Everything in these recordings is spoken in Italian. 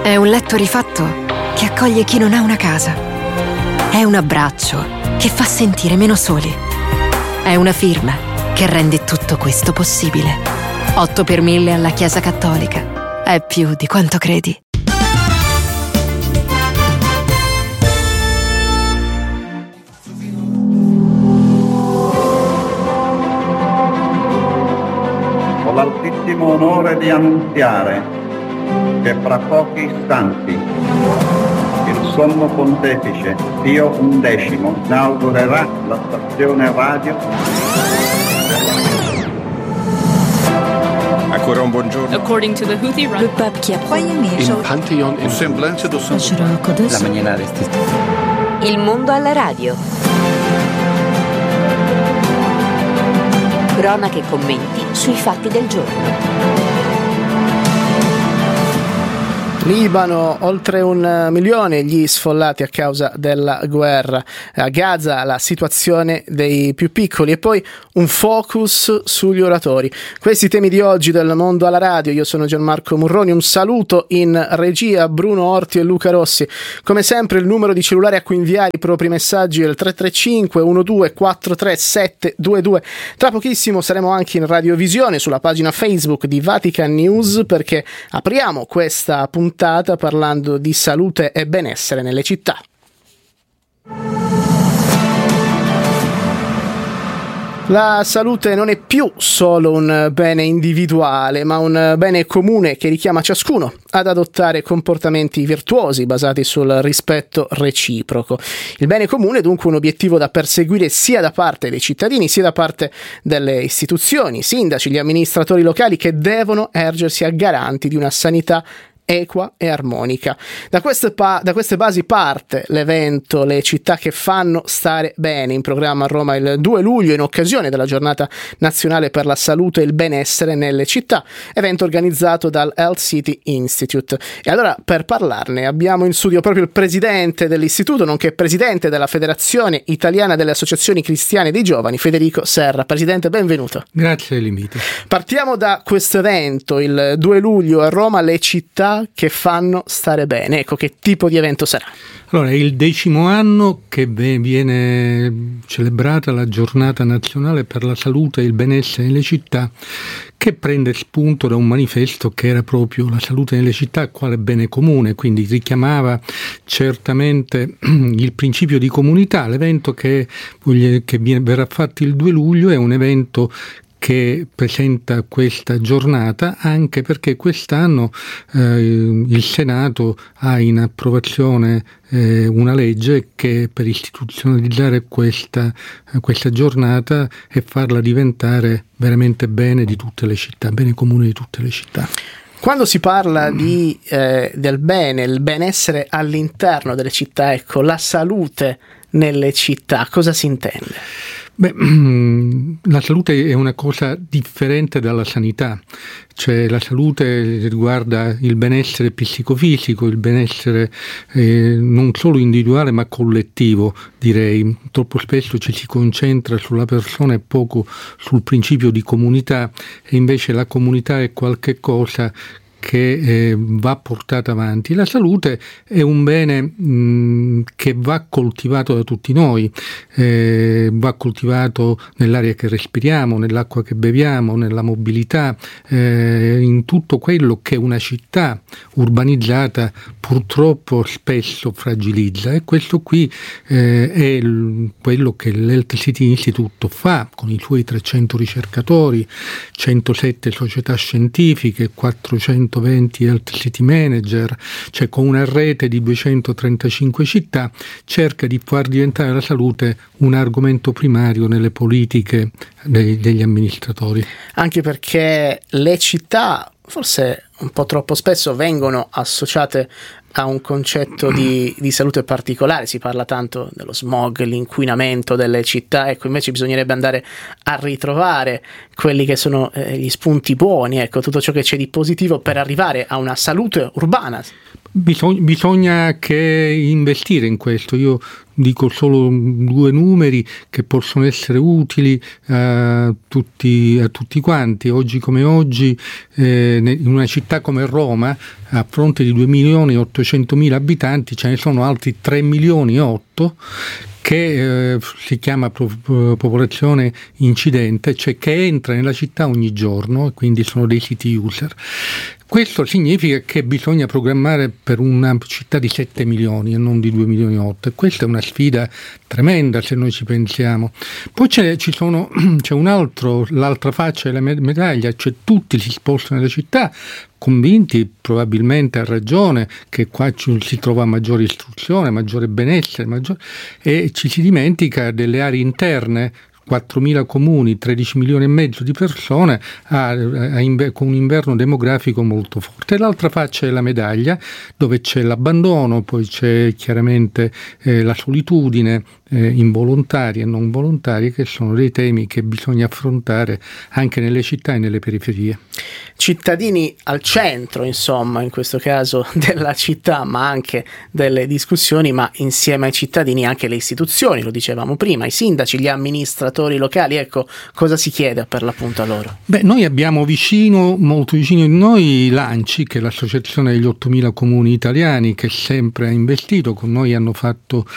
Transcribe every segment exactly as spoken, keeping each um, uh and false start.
È un letto rifatto che accoglie chi non ha una casa. È un abbraccio che fa sentire meno soli. È una firma che rende tutto questo possibile. otto per mille alla Chiesa Cattolica. È più di quanto credi. Ho l'altissimo onore di annunziare che fra pochi istanti il Sommo Pontefice Pio undicesimo inaugurerà la stazione radio. Ancora un buongiorno. According to the Houthi le pape qui a Il Pantheon in Semblance do Santo. La mañana resti. Il mondo alla radio. Cronache e commenti sui fatti del giorno. Libano, oltre un milione gli sfollati a causa della guerra. A Gaza la situazione dei più piccoli e poi un focus sugli oratori. Questi temi di oggi del Mondo alla Radio. Io sono Gianmarco Murroni, un saluto in regia Bruno Orti e Luca Rossi. Come sempre il numero di cellulare a cui inviare i propri messaggi è il tre tre cinque uno due quattro tre sette due due. Tra pochissimo saremo anche in radiovisione sulla pagina Facebook di Vatican News perché apriamo questa puntata parlando di salute e benessere nelle città. La salute non è più solo un bene individuale, ma un bene comune che richiama ciascuno ad adottare comportamenti virtuosi basati sul rispetto reciproco. Il bene comune è dunque un obiettivo da perseguire sia da parte dei cittadini sia da parte delle istituzioni, sindaci, gli amministratori locali che devono ergersi a garanti di una sanità equa e armonica. Da queste, pa- da queste basi parte l'evento Le città che fanno stare bene, in programma a Roma il due luglio in occasione della giornata nazionale per la salute e il benessere nelle città, evento organizzato dal Health City Institute. E allora per parlarne abbiamo in studio proprio il presidente dell'istituto, nonché presidente della Federazione Italiana delle Associazioni Cristiane dei Giovani, Federico Serra. Presidente, benvenuto. Grazie dell'invito. Partiamo da questo evento, il due luglio a Roma, Le città che fanno stare bene. Ecco, che tipo di evento sarà? Allora, è il decimo anno che viene celebrata la giornata nazionale per la salute e il benessere nelle città, che prende spunto da un manifesto che era proprio la salute nelle città quale bene comune, quindi richiamava certamente il principio di comunità. L'evento che, che viene, verrà fatto il due luglio è un evento che presenta questa giornata anche perché quest'anno eh, il Senato ha in approvazione eh, una legge che per istituzionalizzare questa, eh, questa giornata e farla diventare veramente bene di tutte le città, bene comune di tutte le città. Quando si parla di, eh, del bene, il benessere all'interno delle città, ecco, la salute nelle città, cosa si intende? Beh, la salute è una cosa differente dalla sanità, cioè la salute riguarda il benessere psicofisico, il benessere eh, non solo individuale ma collettivo, direi. Troppo spesso ci si concentra sulla persona e poco sul principio di comunità, e invece la comunità è qualche cosa che eh, va portata avanti. La salute è un bene mh, che va coltivato da tutti noi, eh, va coltivato nell'aria che respiriamo, nell'acqua che beviamo, nella mobilità, eh, in tutto quello che una città urbanizzata purtroppo spesso fragilizza, e questo qui eh, è il, quello che l'Health City Institute fa con i suoi trecento ricercatori, centosette società scientifiche, quattrocentoventi Health City Manager, cioè con una rete di duecentotrentacinque città, cerca di far diventare la salute un argomento primario nelle politiche dei, degli amministratori. Anche perché le città, forse un po' troppo spesso, vengono associate a un concetto di, di salute particolare. Si parla tanto dello smog, l'inquinamento delle città, ecco, invece bisognerebbe andare a ritrovare quelli che sono eh, gli spunti buoni, ecco, tutto ciò che c'è di positivo per arrivare a una salute urbana. Bisogna, bisogna che investire in questo. Io dico solo due numeri che possono essere utili a tutti, a tutti quanti. Oggi come oggi, eh, in una città come Roma, a fronte di due milioni e ottocentomila abitanti, ce ne sono altri tre milioni e otto che eh, si chiama popolazione incidente, cioè che entra nella città ogni giorno, e quindi sono dei city user. Questo significa che bisogna programmare per una città di sette milioni e non di due milioni e otto, e questa è una sfida tremenda se noi ci pensiamo. Poi c'è, ci sono, c'è un altro, l'altra faccia della medaglia, cioè tutti si spostano nelle città, convinti probabilmente a ragione che qua ci, si trova maggiore istruzione, maggiore benessere, maggiore, e ci si dimentica delle aree interne, quattromila comuni, tredici milioni e mezzo di persone, a, a inver- con un inverno demografico molto forte. E l'altra faccia della medaglia, dove c'è l'abbandono, poi c'è chiaramente eh, la solitudine, eh, involontaria e non volontaria, che sono dei temi che bisogna affrontare anche nelle città e nelle periferie. Cittadini al centro, insomma, in questo caso della città, ma anche delle discussioni, ma insieme ai cittadini anche le istituzioni, lo dicevamo prima, i sindaci, gli amministratori locali. Ecco, cosa si chiede per l'appunto a loro? Beh, noi abbiamo vicino, molto vicino di noi, l'ANCI, che è l'associazione degli ottomila comuni italiani, che sempre ha investito, con noi hanno fatto,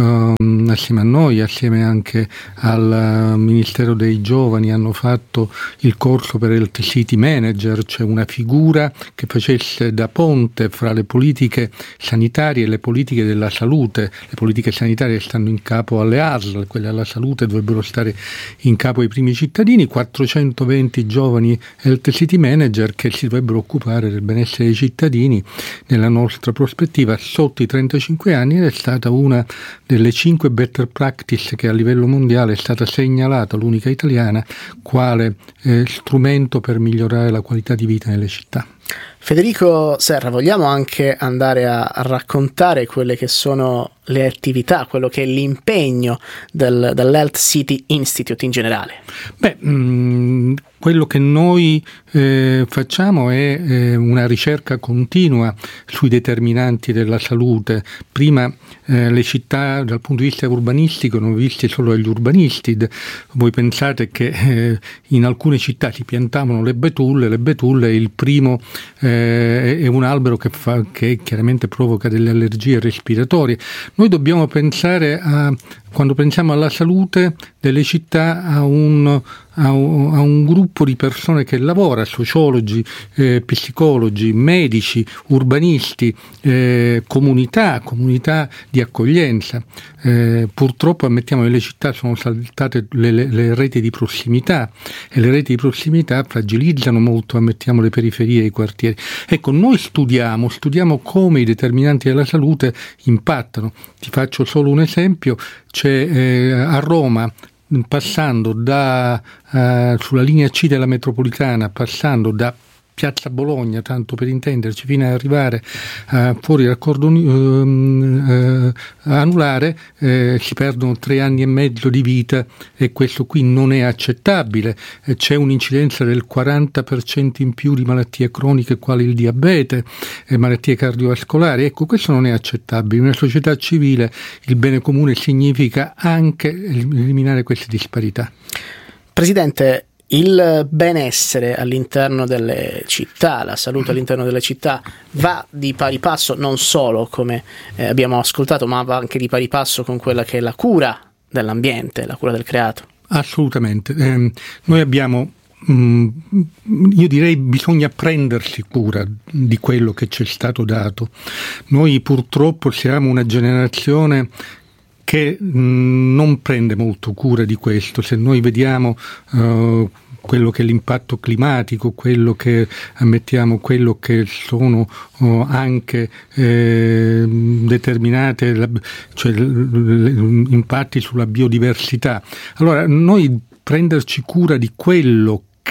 um, assieme a noi, assieme anche al uh, Ministero dei Giovani, hanno fatto il corso per il City Manager, cioè una figura che facesse da ponte fra le politiche sanitarie e le politiche della salute. Le politiche sanitarie stanno in capo alle A S L, quelle della salute dovrebbero stare in capo ai primi cittadini, quattrocentoventi giovani Health City Manager che si dovrebbero occupare del benessere dei cittadini nella nostra prospettiva sotto i trentacinque anni, ed è stata una delle cinque better practice che a livello mondiale è stata segnalata, l'unica italiana, quale eh, strumento per migliorare la qualità di vita nelle città. Federico Serra, vogliamo anche andare a, a raccontare quelle che sono le attività, quello che è l'impegno del, dell'Health City Institute in generale? Beh, mh, quello che noi eh, facciamo è eh, una ricerca continua sui determinanti della salute. Prima eh, le città dal punto di vista urbanistico non viste solo dagli urbanisti. Voi pensate che eh, in alcune città si piantavano le betulle, le betulle è il primo eh, è un albero che, fa, che chiaramente provoca delle allergie respiratorie. Noi dobbiamo pensare a, quando pensiamo alla salute delle città, a un, a un, a un gruppo di persone che lavora, sociologi, eh, psicologi, medici, urbanisti, eh, comunità, comunità di accoglienza. Eh, purtroppo, ammettiamo, nelle città sono saltate le, le, le reti di prossimità, e le reti di prossimità fragilizzano molto, ammettiamo, le periferie e i quartieri. Ecco, noi studiamo, studiamo come i determinanti della salute impattano. Ti faccio solo un esempio. C'è eh, a Roma, passando da uh, sulla linea C della metropolitana, passando da Piazza Bologna, tanto per intenderci, fino ad arrivare uh, fuori dal cordone uh, uh, anulare, uh, si perdono tre anni e mezzo di vita, e questo qui non è accettabile. Uh, c'è un'incidenza del quaranta per cento in più di malattie croniche quali il diabete e malattie cardiovascolari. Ecco, questo non è accettabile. In una società civile il bene comune significa anche eliminare queste disparità. Presidente, il benessere all'interno delle città, la salute all'interno delle città va di pari passo, non solo come eh, abbiamo ascoltato, ma va anche di pari passo con quella che è la cura dell'ambiente, la cura del creato. Assolutamente. Eh, noi abbiamo, mh, io direi, bisogna prendersi cura di quello che ci è stato dato. Noi purtroppo siamo una generazione che mh, non prende molto cura di questo. Se noi vediamo uh, quello che è l'impatto climatico, quello che ammettiamo, quello che sono uh, anche eh, determinate, la, cioè l, l, impatti sulla biodiversità. Allora, noi prenderci cura di quello che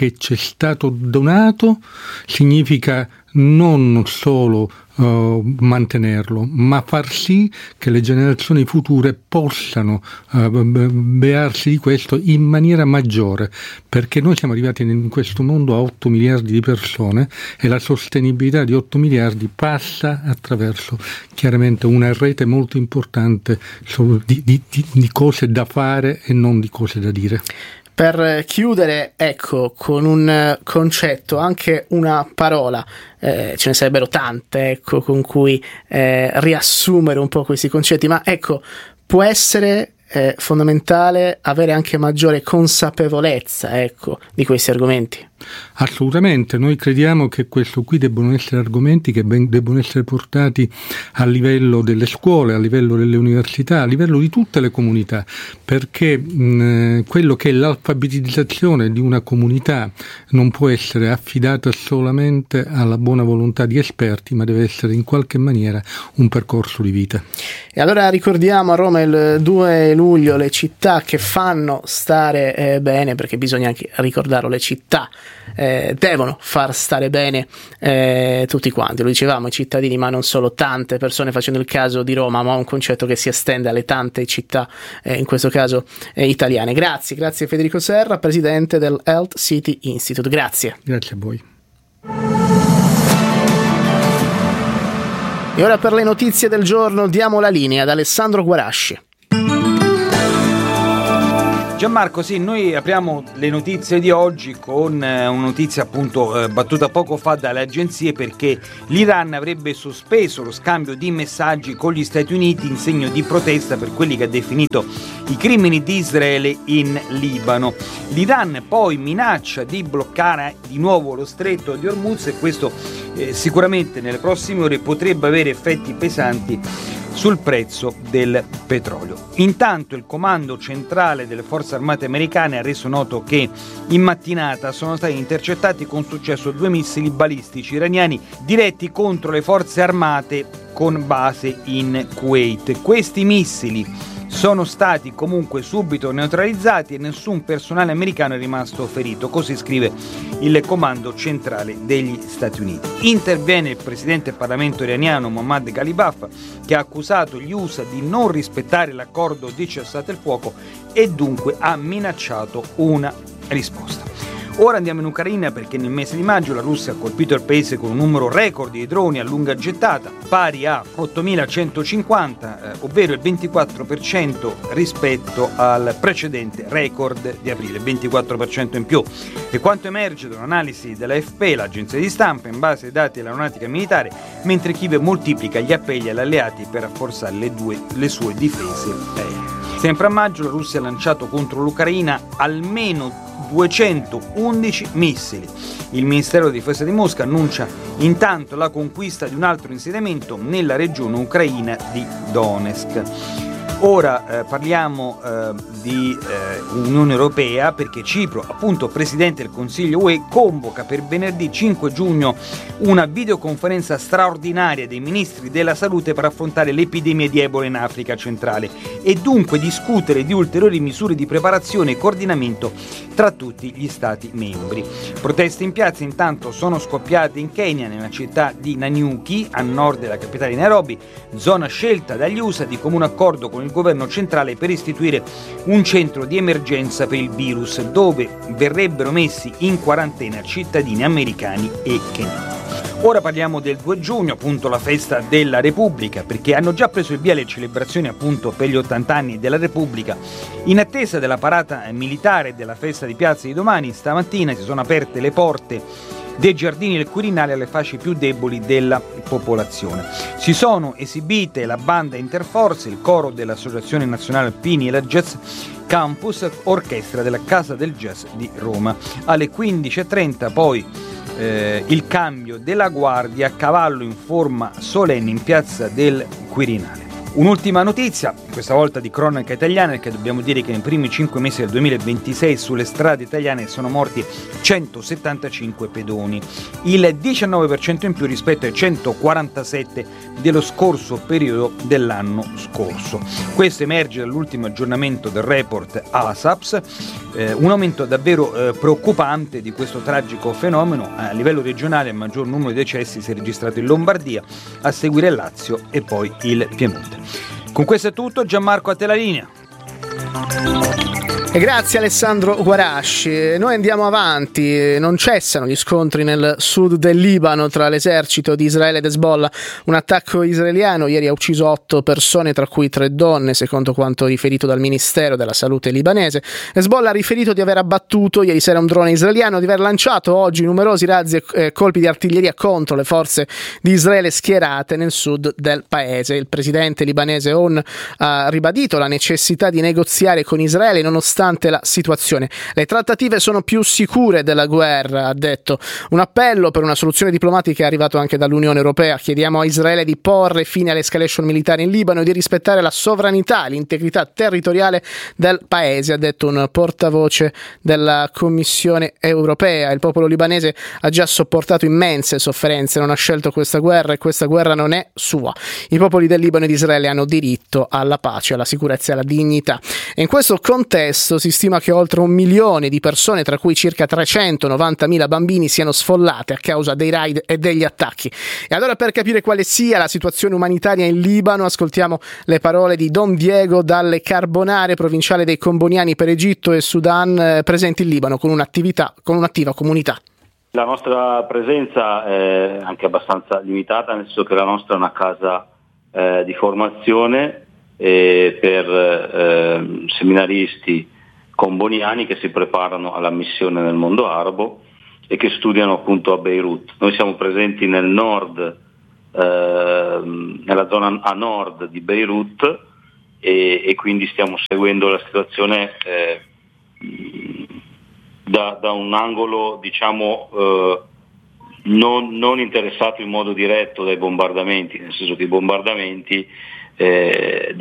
che ci è stato donato significa non solo uh, mantenerlo, ma far sì che le generazioni future possano uh, bearsi di questo in maniera maggiore, perché noi siamo arrivati in questo mondo a otto miliardi di persone e la sostenibilità di otto miliardi passa attraverso chiaramente una rete molto importante di, di, di, di cose da fare e non di cose da dire. Per chiudere, ecco, con un concetto, anche una parola, eh, ce ne sarebbero tante, ecco, con cui eh, riassumere un po' questi concetti, ma ecco, può essere eh, fondamentale avere anche maggiore consapevolezza, ecco, di questi argomenti. Assolutamente, noi crediamo che questo qui debbano essere argomenti che ben, debbono essere portati a livello delle scuole, a livello delle università, a livello di tutte le comunità, perché mh, quello che è l'alfabetizzazione di una comunità non può essere affidata solamente alla buona volontà di esperti, ma deve essere in qualche maniera un percorso di vita. E allora ricordiamo a Roma il due luglio le città che fanno stare eh, bene, perché bisogna anche ricordarlo, le città Eh, devono far stare bene eh, tutti quanti, lo dicevamo, i cittadini, ma non solo, tante persone, facendo il caso di Roma, ma un concetto che si estende alle tante città, eh, in questo caso eh, italiane. Grazie, grazie Federico Serra, presidente del Health City Institute. Grazie. Grazie a voi. E ora per le notizie del giorno diamo la linea ad Alessandro Guarasci. Gianmarco, sì, noi apriamo le notizie di oggi con eh, una notizia appunto eh, battuta poco fa dalle agenzie, perché l'Iran avrebbe sospeso lo scambio di messaggi con gli Stati Uniti in segno di protesta per quelli che ha definito i crimini di Israele in Libano. L'Iran poi minaccia di bloccare di nuovo lo stretto di Hormuz e questo eh, sicuramente nelle prossime ore potrebbe avere effetti pesanti sul prezzo del petrolio. Intanto il comando centrale delle forze armate americane ha reso noto che in mattinata sono stati intercettati con successo due missili balistici iraniani diretti contro le forze armate con base in Kuwait. Questi missili sono stati comunque subito neutralizzati e nessun personale americano è rimasto ferito, così scrive il comando centrale degli Stati Uniti. Interviene il presidente del Parlamento iraniano Mohammad Ghalibaf, che ha accusato gli U S A di non rispettare l'accordo di cessate il fuoco e dunque ha minacciato una risposta. Ora andiamo in Ucraina, perché nel mese di maggio la Russia ha colpito il paese con un numero record di droni a lunga gettata, pari a ottomilacentocinquanta, eh, ovvero il ventiquattro per cento rispetto al precedente record di aprile, ventiquattro per cento in più. E quanto emerge da un'analisi della A F P, l'agenzia di stampa, in base ai dati dell'aeronautica militare, mentre Kiev moltiplica gli appelli agli alleati per rafforzare le, due, le sue difese aeree. Sempre a maggio la Russia ha lanciato contro l'Ucraina almeno duecentoundici missili. Il Ministero della Difesa di Mosca annuncia intanto la conquista di un altro insediamento nella regione ucraina di Donetsk. Ora eh, parliamo eh, di eh, Unione Europea, perché Cipro, appunto Presidente del Consiglio U E, convoca per venerdì cinque giugno una videoconferenza straordinaria dei ministri della salute per affrontare l'epidemia di Ebola in Africa centrale e dunque discutere di ulteriori misure di preparazione e coordinamento tra tutti gli Stati membri. Proteste in piazza intanto sono scoppiate in Kenya, nella città di Nanyuki, a nord della capitale Nairobi, zona scelta dagli U S A di comune accordo con il governo centrale per istituire un centro di emergenza per il virus, dove verrebbero messi in quarantena cittadini americani e keniani. Ora parliamo del due giugno, appunto la festa della Repubblica, perché hanno già preso il via le celebrazioni appunto per gli ottanta anni della Repubblica. In attesa della parata militare e della festa di piazza di domani, stamattina si sono aperte le porte dei giardini del Quirinale alle fasce più deboli della popolazione. Si sono esibite la banda Interforze, il coro dell'Associazione Nazionale Alpini e la Jazz Campus, orchestra della Casa del Jazz di Roma. Alle quindici e trenta poi eh, il cambio della guardia a cavallo in forma solenne in piazza del Quirinale. Un'ultima notizia, questa volta di cronaca italiana, che dobbiamo dire che nei primi cinque mesi del duemilaventisei sulle strade italiane sono morti centosettantacinque pedoni, il diciannove per cento in più rispetto ai centoquarantasette dello scorso periodo dell'anno scorso. Questo emerge dall'ultimo aggiornamento del report ASAPS, eh, un aumento davvero eh, preoccupante di questo tragico fenomeno. A livello regionale il maggior numero di decessi si è registrato in Lombardia, a seguire il Lazio e poi il Piemonte. Con questo è tutto, Gianmarco, a te la linea. E grazie Alessandro Guarasci. Noi andiamo avanti, non cessano gli scontri nel sud del Libano tra l'esercito di Israele ed Hezbollah. Un attacco israeliano ieri ha ucciso otto persone, tra cui tre donne, secondo quanto riferito dal Ministero della Salute libanese. Hezbollah ha riferito di aver abbattuto ieri sera un drone israeliano, di aver lanciato oggi numerosi razzi e eh, colpi di artiglieria contro le forze di Israele schierate nel sud del paese. Il presidente libanese On ha ribadito la necessità di negoziare con Israele nonostante la situazione. Le trattative sono più sicure della guerra, ha detto. Un appello per una soluzione diplomatica è arrivato anche dall'Unione Europea. Chiediamo a Israele di porre fine all'escalation militare in Libano e di rispettare la sovranità e l'integrità territoriale del paese, ha detto un portavoce della Commissione Europea. Il popolo libanese ha già sopportato immense sofferenze, non ha scelto questa guerra e questa guerra non è sua. I popoli del Libano e di Israele hanno diritto alla pace, alla sicurezza e alla dignità. E in questo contesto si stima che oltre un milione di persone, tra cui circa trecentonovantamila bambini, siano sfollate a causa dei raid e degli attacchi. E allora, per capire quale sia la situazione umanitaria in Libano, ascoltiamo le parole di Don Diego Dalle Carbonare, provinciale dei Comboniani per Egitto e Sudan, eh, presenti in Libano con un'attività, con un'attiva comunità. La nostra presenza è anche abbastanza limitata, nel senso che la nostra è una casa eh, di formazione eh, per eh, seminaristi comboniani che si preparano alla missione nel mondo arabo e che studiano appunto a Beirut. Noi siamo presenti nel nord, eh, nella zona a nord di Beirut e, e quindi stiamo seguendo la situazione eh, da, da un angolo, diciamo, eh, non, non interessato in modo diretto dai bombardamenti, nel senso che i bombardamenti eh,